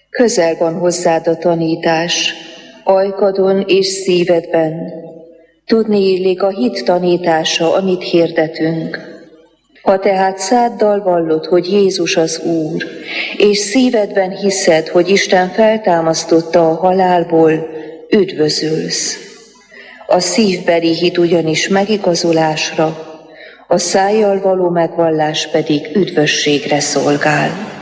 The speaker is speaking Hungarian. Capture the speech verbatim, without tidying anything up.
Közel van hozzád a tanítás, ajkadon és szívedben. Tudni illik a hit tanítása, amit hirdetünk. Ha tehát száddal vallod, hogy Jézus az Úr, és szívedben hiszed, hogy Isten feltámasztotta a halálból, üdvözülsz. A szívbeli hit ugyanis megigazolásra, a szájjal való megvallás pedig üdvösségre szolgál.